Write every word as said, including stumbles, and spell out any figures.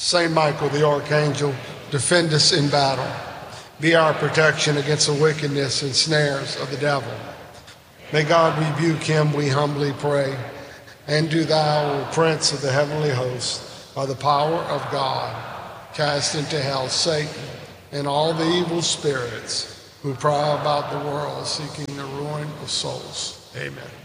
Saint Michael the Archangel, defend us in battle. Be our protection against the wickedness and snares of the devil. May God rebuke him, we humbly pray. And do thou, O Prince of the heavenly host, by the power of God, cast into hell Satan and all the evil spirits who prowl about the world seeking the ruin of souls. Amen.